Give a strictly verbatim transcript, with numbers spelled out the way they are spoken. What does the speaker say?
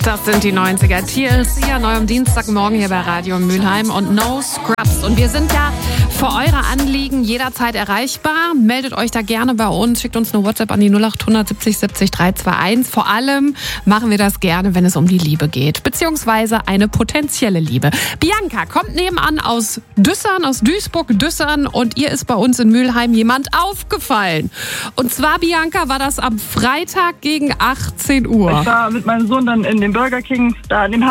Das sind die neunziger. T L C ja neu am Dienstagmorgen hier bei Radio Mülheim und No Scrubs. Und wir sind ja für eure Anliegen jederzeit erreichbar. Meldet euch da gerne bei uns, schickt uns eine WhatsApp an die null acht siebzig siebzig drei zwei eins. Vor allem machen wir das gerne, wenn es um die Liebe geht, beziehungsweise eine potenzielle Liebe. Bianca kommt nebenan aus Düssern, aus Duisburg-Düssern, und ihr ist bei uns in Mülheim jemand aufgefallen. Und zwar, Bianca, war das am Freitag gegen achtzehn Uhr. Ich war mit meinem Sohn dann in dem Burger King, da in dem